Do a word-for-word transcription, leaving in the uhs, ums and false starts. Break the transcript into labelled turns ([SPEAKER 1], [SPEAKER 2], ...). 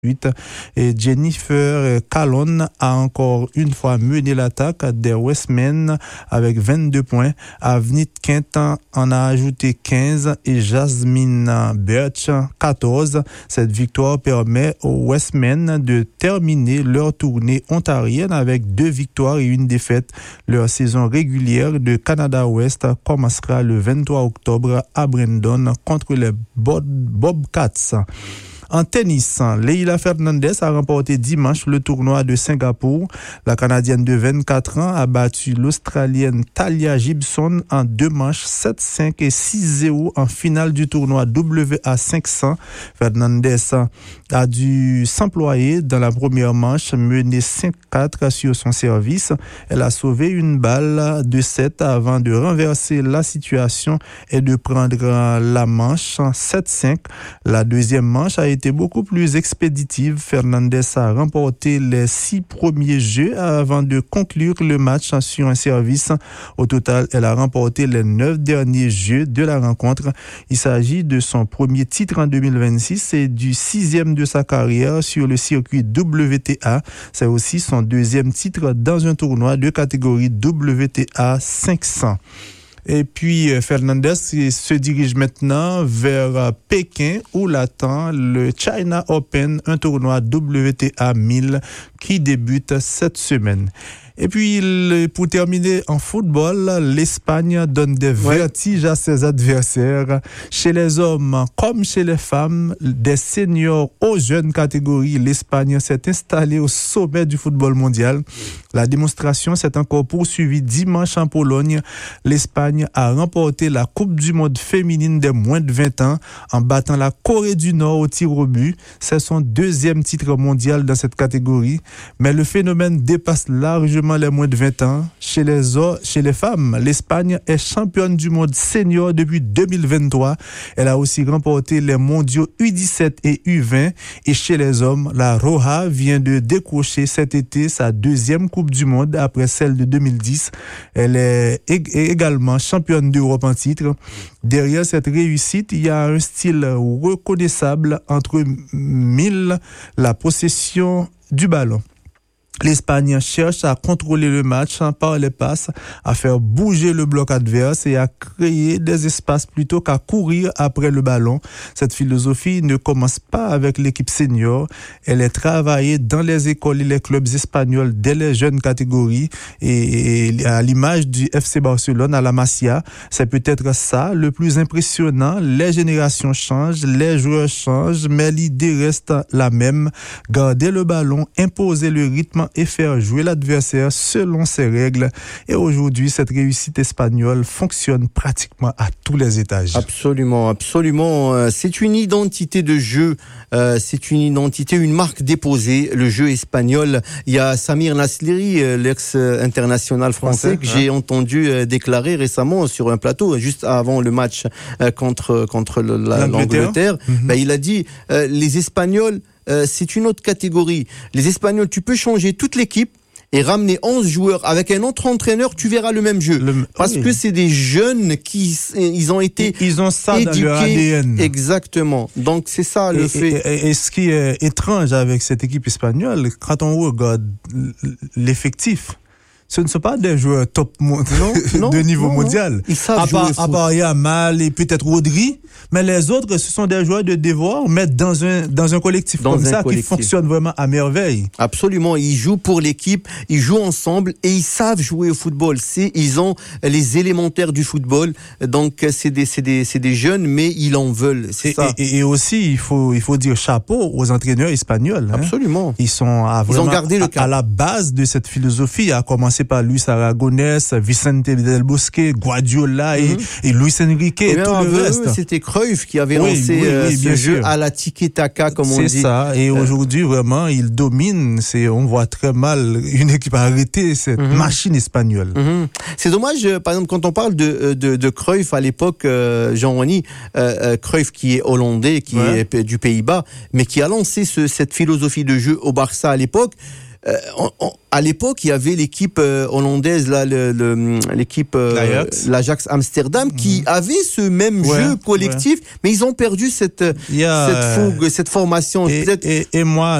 [SPEAKER 1] Et Jennifer Calonne a encore une fois mené l'attaque des Westmen avec vingt-deux points. Avnit Quint en a ajouté quinze et Jasmine Birch quatorze. Cette victoire permet aux Westmen de terminer leur tournée ontarienne avec deux victoires et une défaite. Leur saison régulière de Canada West commencera le vingt-trois octobre à Brandon contre les Bobcats. En tennis, Leila Fernandez a remporté dimanche le tournoi de Singapour. La Canadienne de vingt-quatre ans a battu l'Australienne Talia Gibson en deux manches, sept cinq et six zéro en finale du tournoi W A cinq cents. Fernandez a dû s'employer dans la première manche, menée cinq quatre sur son service. Elle a sauvé une balle de sept avant de renverser la situation et de prendre la manche sept cinq. La deuxième manche a été beaucoup plus expéditive. Fernandez a remporté les six premiers jeux avant de conclure le match sur un service. Au total, elle a remporté les neuf derniers jeux de la rencontre. Il s'agit de son premier titre en deux mille vingt-six et du sixième de sa carrière sur le circuit W T A. C'est aussi son deuxième titre dans un tournoi de catégorie W T A cinq cents. Et puis Fernandez se dirige maintenant vers Pékin où l'attend le China Open, un tournoi W T A mille qui débute cette semaine. Et puis, pour terminer en football, l'Espagne donne des vertiges à ses adversaires. Chez les hommes comme chez les femmes, des seniors aux jeunes catégories, l'Espagne s'est installée au sommet du football mondial. La démonstration s'est encore poursuivie dimanche en Pologne. L'Espagne a remporté la Coupe du monde féminine des moins de vingt ans en battant la Corée du Nord au tir au but. C'est son deuxième titre mondial dans cette catégorie. Mais le phénomène dépasse largement les moins de vingt ans. Chez les, chez les femmes, l'Espagne est championne du monde senior depuis deux mille vingt-trois. Elle a aussi remporté les mondiaux U dix-sept et U vingt. Et chez les hommes, la Roja vient de décrocher cet été sa deuxième Coupe du monde après celle de deux mille dix. Elle est également championne d'Europe en titre. Derrière cette réussite, il y a un style reconnaissable entre mille, la possession du ballon. L'Espagne cherche à contrôler le match par les passes, à faire bouger le bloc adverse et à créer des espaces plutôt qu'à courir après le ballon. Cette philosophie ne commence pas avec l'équipe senior. Elle est travaillée dans les écoles et les clubs espagnols dès les jeunes catégories et à l'image du F C Barcelone à la Masia. C'est peut-être ça le plus impressionnant. Les générations changent, les joueurs changent, mais l'idée reste la même. Garder le ballon, imposer le rythme et faire jouer l'adversaire selon ses règles. Et aujourd'hui, cette réussite espagnole fonctionne pratiquement à tous les étages.
[SPEAKER 2] Absolument, absolument. C'est une identité de jeu, euh, c'est une identité, une marque déposée, le jeu espagnol. Il y a Samir Nasri, l'ex-international français, que j'ai entendu déclarer récemment sur un plateau, juste avant le match contre, contre le, la, l'Angleterre. l'Angleterre. Mm-hmm. Ben, il a dit, euh, les Espagnols, Euh, c'est une autre catégorie. Les Espagnols, tu peux changer toute l'équipe et ramener onze joueurs avec un autre entraîneur, tu verras le même jeu. Le, Parce oui. que c'est des jeunes qui ils ont été
[SPEAKER 1] ils ont ça
[SPEAKER 2] éduqués.
[SPEAKER 1] Dans leur A D N.
[SPEAKER 2] Exactement. Donc c'est ça le
[SPEAKER 1] et,
[SPEAKER 2] fait.
[SPEAKER 1] Et, et, et ce qui est étrange avec cette équipe espagnole, quand on regarde l'effectif, ce ne sont pas des joueurs top mo- non, non, de niveau non, mondial.
[SPEAKER 2] Non. Ils savent
[SPEAKER 1] à
[SPEAKER 2] jouer
[SPEAKER 1] part, à part Yamal et peut-être Rodri, mais les autres, ce sont des joueurs de devoir, mais dans un, dans un collectif dans comme un ça collectif. Qui fonctionne vraiment à merveille.
[SPEAKER 2] Absolument. Ils jouent pour l'équipe, ils jouent ensemble et ils savent jouer au football. C'est, ils ont les élémentaires du football. Donc, c'est des, c'est des, c'est des jeunes, mais ils en veulent. C'est
[SPEAKER 1] et,
[SPEAKER 2] ça.
[SPEAKER 1] Et, et aussi, il faut, il faut dire chapeau aux entraîneurs espagnols.
[SPEAKER 2] Absolument.
[SPEAKER 1] Hein. Ils sont à,
[SPEAKER 2] ils ont gardé le
[SPEAKER 1] à, à la base de cette philosophie, à commencer par Luis Aragonés, Vicente del Bosque, Guardiola et, mm-hmm. et Luis Enrique et, et tout le reste.
[SPEAKER 2] C'était Cruyff qui avait oui, lancé oui,
[SPEAKER 1] oui,
[SPEAKER 2] oui,
[SPEAKER 1] ce
[SPEAKER 2] bien
[SPEAKER 1] jeu
[SPEAKER 2] sûr. À la tiki-taka, comme
[SPEAKER 1] c'est
[SPEAKER 2] on dit.
[SPEAKER 1] C'est ça. Et euh... aujourd'hui, vraiment, il domine. C'est, on voit très mal une équipe arrêter cette mm-hmm. machine espagnole.
[SPEAKER 2] Mm-hmm. C'est dommage, par exemple, quand on parle de, de, de Cruyff à l'époque, euh, Jean-Rony, euh, Cruyff qui est hollandais, qui ouais. est du Pays-Bas, mais qui a lancé ce, cette philosophie de jeu au Barça à l'époque. euh, on, on, à l'époque, il y avait l'équipe euh, hollandaise, là, le, le, l'équipe euh,
[SPEAKER 1] l'Ajax.
[SPEAKER 2] l'Ajax Amsterdam, mmh. qui avait ce même
[SPEAKER 1] ouais,
[SPEAKER 2] jeu collectif, ouais. mais ils ont perdu cette,
[SPEAKER 1] a,
[SPEAKER 2] cette fougue, cette formation.
[SPEAKER 1] Et,
[SPEAKER 2] Peut-être...
[SPEAKER 1] et, et moi,